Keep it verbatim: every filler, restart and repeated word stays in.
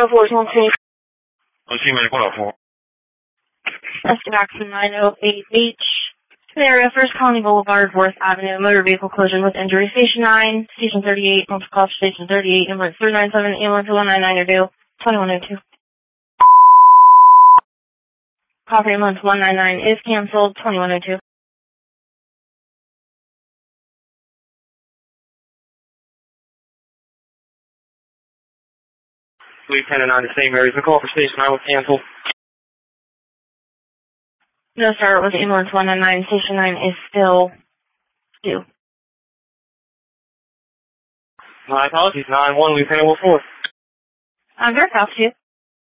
four is one two. Let's see, medical one oh four. Let's get back to nine oh eight Beach. Scenario, First Colony Boulevard, Worth Avenue, motor vehicle collision with injury. Station nine, Station thirty-eight, multiple call for Station thirty-eight, number three nine seven, ambulance one nine nine, or due, twenty-one oh two. Call for ambulance one nine nine is canceled, twenty-one oh two. Leave ten and nine to Saint Mary's. The call for Station nine was canceled. No, sir, it was ambulance one nine nine. Station nine is still due. My apologies. nine one, Lieutenant Wolf four. I'm very fast to you.